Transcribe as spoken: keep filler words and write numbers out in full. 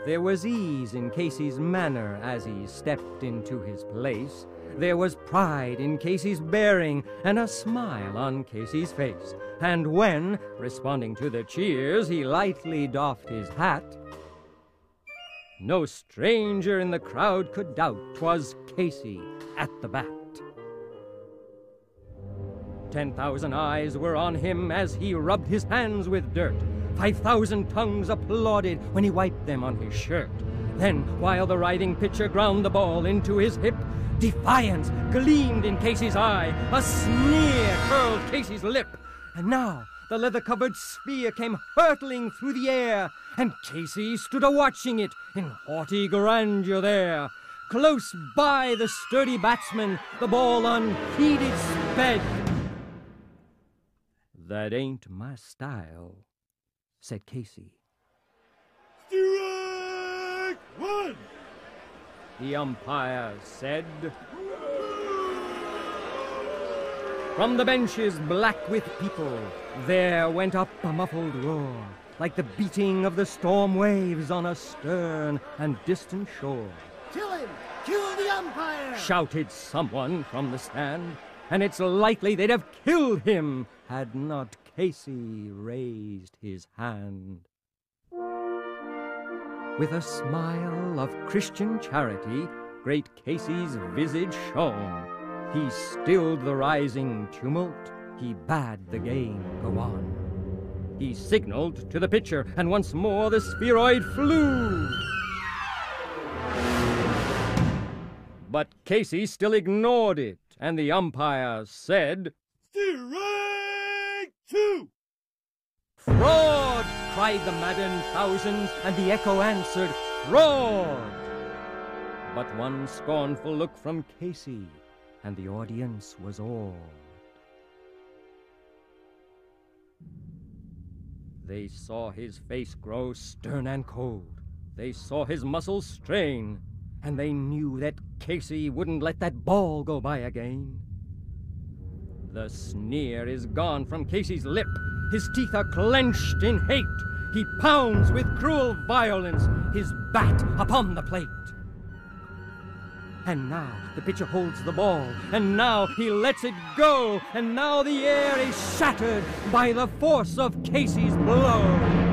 There was ease in Casey's manner as he stepped into his place. There was pride in Casey's bearing and a smile on Casey's face. And when, responding to the cheers, he lightly doffed his hat, no stranger in the crowd could doubt 'twas Casey at the bat. Ten thousand eyes were on him as he rubbed his hands with dirt. Five thousand tongues applauded when he wiped them on his shirt. Then, while the riding pitcher ground the ball into his hip, defiance gleamed in Casey's eye, a sneer curled Casey's lip. And now the leather-covered spear came hurtling through the air, and Casey stood a-watching it in haughty grandeur there. Close by the sturdy batsman, the ball unheeded sped. "That ain't my style," said Casey. "Strike one!" the umpire said. From the benches black with people, there went up a muffled roar, like the beating of the storm waves on a stern and distant shore. "Kill him! Kill the umpire!" shouted someone from the stand, and it's likely they'd have killed him had not Casey raised his hand. With a smile of Christian charity, great Casey's visage shone. He stilled the rising tumult, he bade the game go on. He signaled to the pitcher, and once more the spheroid flew. But Casey still ignored it, and the umpire said, "Strike two!" "Fraud!" cried the maddened thousands, and the echo answered, "Fraud!" But one scornful look from Casey, and the audience was awed. They saw his face grow stern and cold. They saw his muscles strain, and they knew that Casey wouldn't let that ball go by again. The sneer is gone from Casey's lip. His teeth are clenched in hate. He pounds with cruel violence his bat upon the plate. And now the pitcher holds the ball, and now he lets it go, and now the air is shattered by the force of Casey's blow.